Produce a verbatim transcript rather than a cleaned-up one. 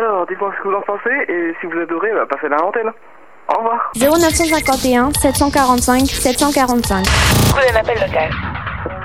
Alors, dites-moi ce que vous en pensez, et si vous adorez, bah, passez-la à l'antenne. Au revoir. zéro neuf cent cinquante et un sept cent quarante-cinq sept cent quarante-cinq. Prenez l'appel local.